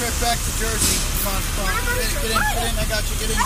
right back to Jersey. Come on, come on. Get in, I got you, get in.